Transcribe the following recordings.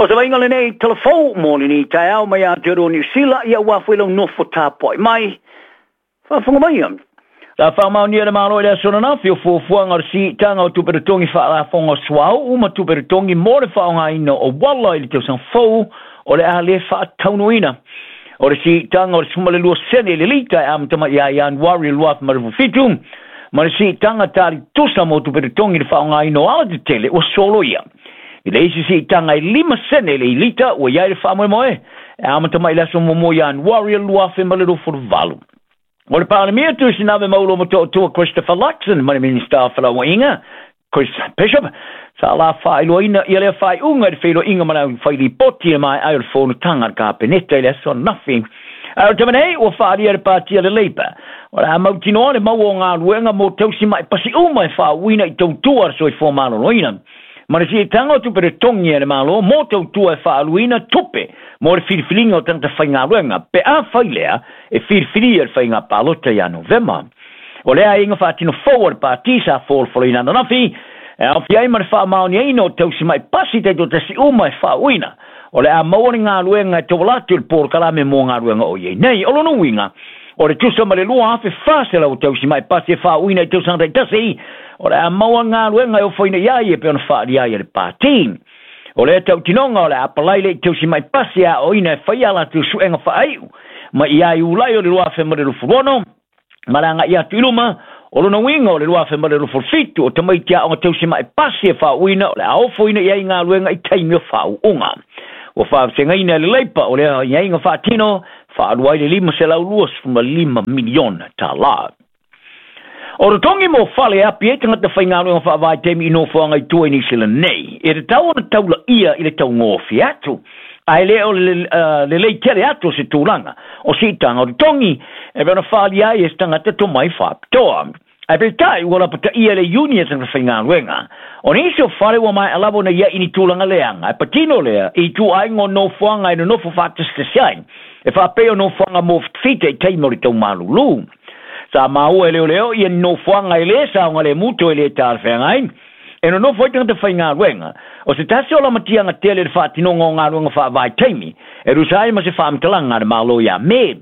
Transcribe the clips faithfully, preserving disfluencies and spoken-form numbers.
O sa inga le nei telefon mo ni tai au mai a te roni sila ia wa fwelo no fo tapo mai. Fa funga mai am. La fa mau ni le malo le sona na fio fo fo ngar si tanga o tu per tongi fa la fonga swau uma tu per tongi mo le fa nga ino o walla ile te san fo o le a le fa taunuina. O le si tanga o le sumale lua sene le lita am tama ia ian wari lua ma le fitum. Ma le si tanga tari tusa mo tu per tongi le fa nga ino ala te tele o solo ia. Ile isi si tanga i lima sene le lita o ia le fa mo moe. Am tama ila so mo ian wari lua fe ma le ro for valu. O le paramia tu sinave maulo mo to to Christopher Luxon ma le minister fa la winga. Chris Bishop sa la fa ilo ina ile fa unga de filo inga mana fa li poti mai ai phone tanga ka penete le so nothing. Au tamane o fa dia parti le leipa. O la mo tino le mo nga luenga mo tausi mai pasi u mai fa wina i tau tua so i fo malo loina. Ma le si tanga tu per tongi le malo mo tau tua fa luina tupe mo le filfilinga o tanta fa nga luenga pe a fa lea e filfili e fa nga palota ya november. O lea inga fa tino forward party sa fall folina na fi e a fiai mar fa mauni ino tausi mai pasi te do tasi u mai fa wina. O lea maoni nga luenga to volatu por kala me mo nga luenga o ye nei o no winga. O le tusa ma le lua afe fase la o tausi mai pasi e fa wina i tausan rei tasi. O le a maua ngā luenga o whaina iai e pe ona wha ria i le pāti. O le tau tinonga o le apalai le tausi mai pasi a o ina e whai ala tu suenga wha aiu. Ma iai ulai o le lua whemare rufu rono. Ma ranga ia tu iluma o luna winga o le lua whemare rufu fitu o tamaitia o tausi mai pasi e wha uina o le a ofo ina iai ngā luenga i taimi o wha unga. O wha senga ina le leipa o le iai ngā wha tino wha aluai le lima se lau luas fuma lima miliona ta la. O re tongi mo fale api e tangata whaingaro ngā whaavai temi ino whaanga i tua ni sila nei. E re tau ana taula ia i le tau ngofi atu. Ai le o le, uh, le lei tere atu se tūranga. O si tanga o re tongi e vena whaali ai e tangata to mai whaapitoa. Ai pe tai wala pata ia le unia tangata whaingaro nga. O ni isi o whare wa mai alabo na ia ini tūranga leanga. Ai patino lea i tu ai ngō no whaanga i no whaatas te siain. E whaapeo no whaanga mo fite i teimori tau malulu. Sa mau e leo leo i no fuanga ele sa nga le muto ele tal fengai e no no foi tanga te whainga ruenga o se tasi o la matia nga tele de wha tino ngā ruenga wha vai teimi e rusai ma se wha amtalanga de malo ya me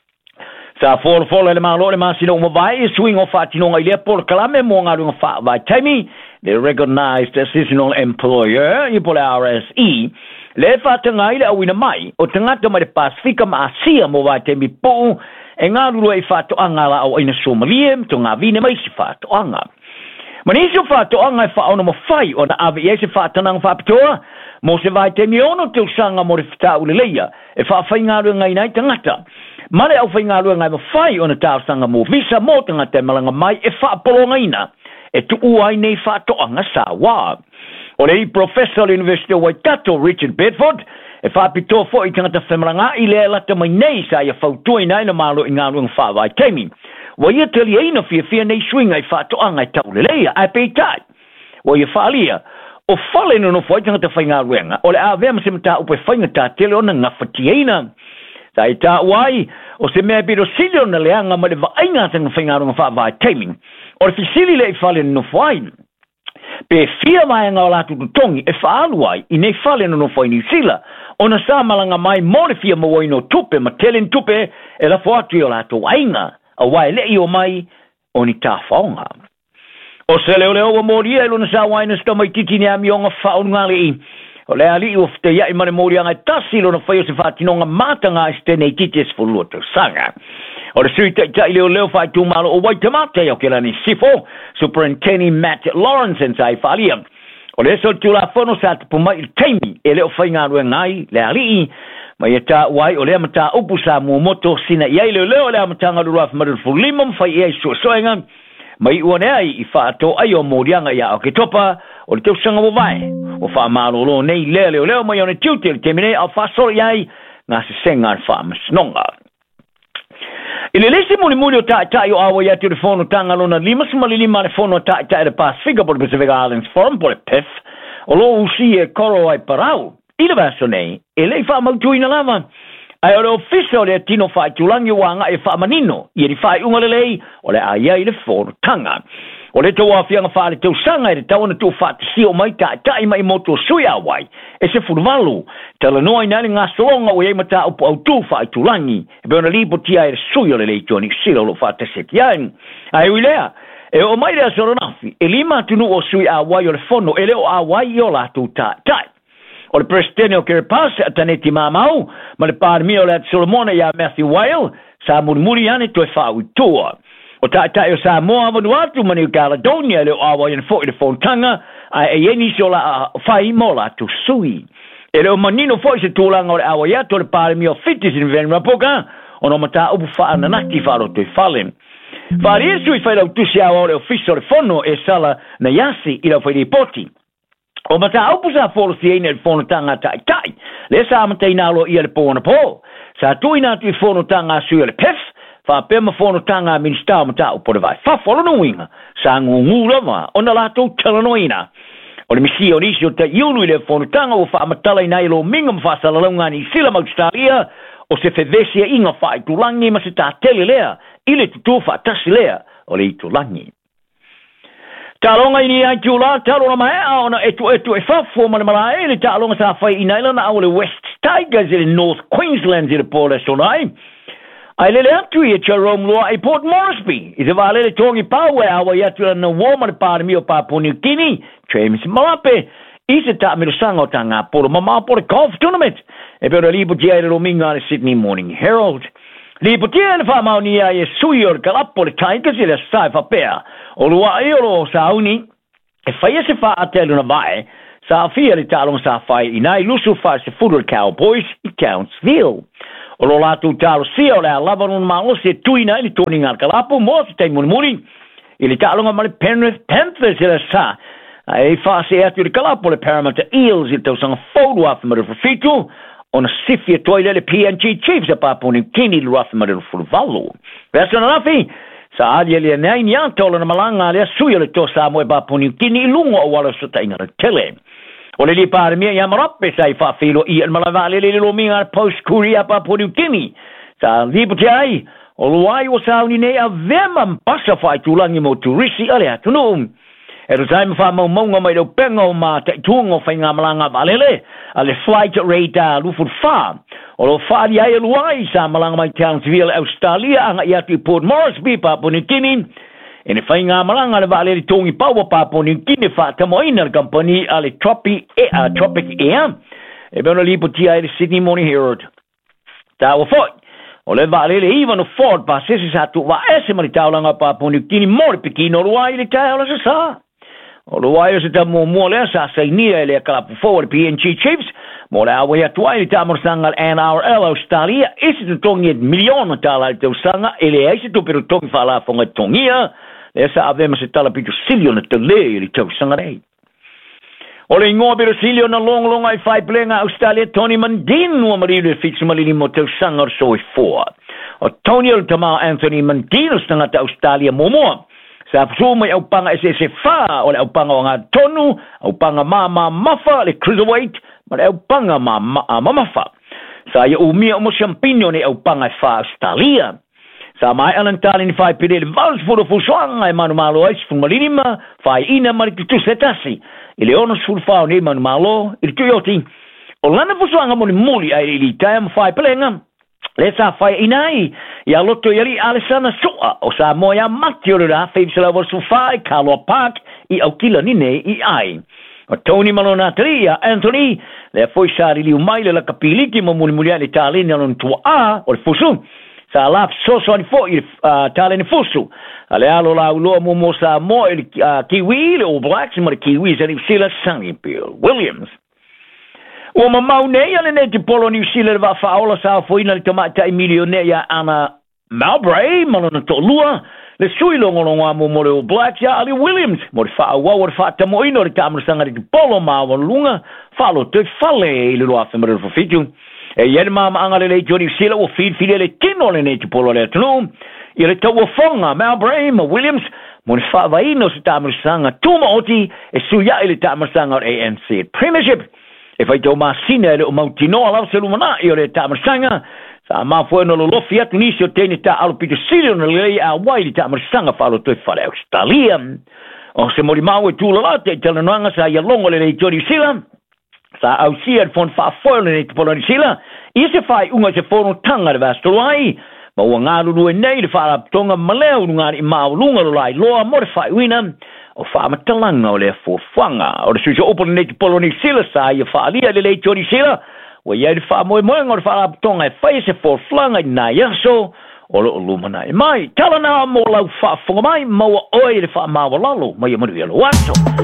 sa fol fol ele malo le masino mo vai e swing o wha tino nga ile por kalame mo ngā ruenga wha vai teimi the recognized seasonal employer i pole R S E le wha tanga ile awina mai o tangata ma de Pasifika ma asia mo vai teimi po e ngā rurua i whātoanga la au aina Somalia, to ngā vine mai si whātoanga. Ma nisi o whātoanga e whaona mo whai o na awe e se whātanang whāpitoa, mo se vai te miono te usanga mo re whita ule leia, e whawhai ngā rua ngai nai tangata. Mare au whai ngā rua ngai mo whai o na tāusanga mo visa mo tangata malanga mai e whāpolonga ina, e tu uai nei whātoanga sa wā. O rei Professor University of Waikato, Richard Bedford, e whapito fo i tangata whemaranga i lea lata mai nei sa ia whautua i nai na malo i ngā ruang whawai teimi. Wa ia tali eina fia fia nei swinga i whatoanga i taule leia, ai peitai. Wa ia whalia, o whale no no fo i tangata whai ngā ruanga, o le a vea mase mta upe whainga tā tele o na ngawhati eina. Sa i tā uai, o se mea biro sili o na leanga ma le vainga tanga whai ngā ruang whawai teimi. O le fisili le i whale no fwai. Pe fia mai ngā o latu tutongi e whaaluai i nei whale no no fwai ni sila. Ona sa malanga mai more fia mo no tupe ma telen tupe e la foatu o la to wainga a wai le o mai oni ta faunga o se leo leo mo ria lo na sa waina sta mai titi ni ami onga faunga le o le ali o fte ya i mane mo ria ngai tasi lo na faio se fati no nga matanga este nei tites fu lo to sanga o le sui tai tai leo leo fai tu malo o wai tamate o ke la ni sifo Superintendent Matt Lawrence and sai falia. O le so tu la fono sa te pumai il teimi e leo whainga rua ngai le alii mai e tā wai o lea mata upu sa mua moto sina iai leo leo lea mata ngarurua whamaru fulimam whai iai suasoenga mai ua nea i whaato ai o morianga ia o ke topa o le teu sanga mo vai o wha marolo nei leo leo leo mai o ne tiute le temine au whaasori iai ngā se senga wha masnonga. I le lesi muli muli o tai tai o awa ia te re whono tanga lona lima sumali lima le whono tai tai le Pasifika po le Pacific Islands Forum po le P I F o lo usi e koro ai parau. I le vaso nei, e le i wha mautui na lava. Ai o le ofisa o le tino whai tulangi wanga e wha manino, i e li whai unga le lei o le aia i le whono tanga. O le tau awhianga wha le tau sanga e le tau na tau wha te si o mai ta ta i mai moto sui a wai. E se furuvalu. Tala noa i nani ngā solonga o e mata upo au tū wha i tulangi. E beona lipo tia e sui o le le toni sila lo wha te seti ai. Ai ui lea. E o mai rea soronafi. E lima tunu o sui a wai o le fono. E leo a wai i o la tu ta tai. O le presidente o kere pase a taneti mamau. Ma le pārmi o le at Solomona ia Matthew Whale. Sa muri muri ane to e wha ui tua. O ta ta o Samoa Vanuatu mani o Caledonia le awa i fo i le fontanga a e yeni so la fai mola tu sui. E le o manino fo i se tūlanga o le awa ia to le pare mi o fitis in venra poka o no mata upu wha ananaki wharo te whale. Whare e sui whai lau tusi awa o le ofiso le fono e sala na yasi i lau whai di poti. O mata upu sa folo si eine le fonotanga tai tai. Le sa amata inalo i le pōna pō. Sa tui natu i fonotanga sui le pef. Fa pema fono tanga minsta mata o por vai fa folo no winga sa ngula ma ona la to telanoina o le misi o nisi o te iunu le fono tanga o fa matala ina ilo minga fa sala longa ni sila ma Australia o se fevesia inga fa tu langi ma se ta telelea ile tu fa tasilea o le tu langi talonga ini ai tu la talonga mai ona etu etu e fa fo ma mala ele talonga sa fa ina ila na o le West Tigers in North Queensland in Port Sonai. Ai lele atu i e Jerome Loa i Port Moresby. I te wale le tongi paue awa i atu na woma le pāre mi o Papua New Guinea. James Malape. I se ta miro sanga o tanga polo mama po le golf tournament. E pero lipo tia i le domingo le Sydney Morning Herald. Lipo tia le whamau ni a e sui o le kalapo le Tigers i le sai whapea. O lua i o lo sa uni. E whaia se wha atelu na vae. Sa fia le talong sa whai i nai lusu wha se furu le Cowboys i Townsville. O lo latu talo sia o le alavarun malo se tuina ili toni ngar kalapo mo se te muni muni. Ili talonga mali Penrith Panthers ila sa. E fase atu ili kalapo le Parramatta Eels ili tau sanga fodu afi mariru fitu. O na sifia toile le P N G Chiefs a papo ni kini ili afi mariru fulvalu. Vesa na nafi. Sa adia li anei ni antolo na malanga le suya le to sa mo e papo ni kini ilungo o wala sa tainga tele. O le li pare mia ia marape sa i whawhilo i al malavale le lo minga post kuria pa Papua New Guinea. Sa liputi ai, o luai o sauni nei a vema mpasa whai tulangi mo turisi ale atunu. E ro taima wha mau maunga mai rau penga o ma te tuongo whai ngā malanga valele, ale flight radar lufur wha. O lo whaari ai luai sa malanga mai Townsville, Australia, anga i atu i Port Moresby, Papua New Guinea. E ne whai ngā malanga le vale le tongi pau a Papua New Guinea wha tamoina le company ale Tropic Air. Tropic Air. E beona lipo tia e le Sydney Morning Herald. Ta wa foi. O le vale le Ivan o Ford pa sese sa tu wa ese mani taulanga Papua New Guinea mori pikino luai le taula sa sa. O luai o se ta mo mo le sa sa inia e le kalapu forward P N G Chiefs. Mo le awa ia tuai le tamor sanga N R L Australia. Ese tu tongi e miliona tala le tau sanga. Ele ese tu pero tongi whala fonga tongia. Esa avema se tala pitu silio na te le ili tau sanga rei. O le ingoa biro silio na long long ai whai plenga Australia Tony Mundine nua mariru e fitsu malini mo tau sanga o soi fua. O Tony o tamau Anthony Mundine o stanga ta Australia momoa. Sa fusu mai au panga ese se wha o le au panga o ngā tonu, au panga ma ma mafa le cruiserweight, ma le au panga ma ma mafa. Sa ia umia o mo champigno ne au panga wha Australia. Sa mai alan tali ni whai pere le vals furo fusuanga e manu malo ais fu malinima, whai ina marikitu setasi. Ile ono sul whao ne manu malo, ili tuyoti. O lana fusuanga mo ni muli ai ili taia whai pelenga. Le sa whai inai, ia loto yari Alessana Soa, o sa moia mati o rira, whaibisala wa su whai, Kaloa Park, i au kila nine i ai. O Tony Malonataria, Anthony, le foi sa rili umaile la kapiliki mo muli muli ali talini alon tua a, o le fusu. Sa laf soso ani fo i uh, tale ni fusu. Ale alo la uloa mo mo sa mo i uh, Kiwi, le All Blacks, mo le Kiwis, ani sila Sonny Bill Williams. O mamau nei ale ne te polo New Zealand wa whaola sa fo ina le tamata i milionea ana Mowbray, malona to lua, le sui longolonga mo mo le All Blacks, ya Ali Williams, mo le wha awa o le wha tamo ino le tamarasanga le te polo mawa lunga, whalo te whale i le loa whamara fa fitu. E iere mama anga le le Johnny Sila o feed feed le kino le ne te polo le atunu. I le tau fonga Mowbray ma Williams mo le whaavaino se tamarasanga tuma oti e suya i le tamarasanga o A N C Premiership. E fai tau masina e le o mautinoa lau se lumana i o le tamarasanga sa ma foi no lo fia tunisio teni ta alo pito silio no lei a wai ta marsanga falo toi fale Australia o se mori mau e tu la te tele noanga sa ia longo le tori sila sa au sia fon fa foi le poloni sila i se fai unga se fono tanga de vastuai ma o ngaru no nei le fala tonga maleu ngari ma lunga lo lai lo mo fai wina o fa matalanga o le fo fanga o le sujo open le poloni sila sa ia fa lia le tori sila o ia fa mo mo ngor fa tonga fa se fo flanga na ia so o lo lumana mai tala na mo la fa fonga mai mo o e fa ma lalo mai mo lo wato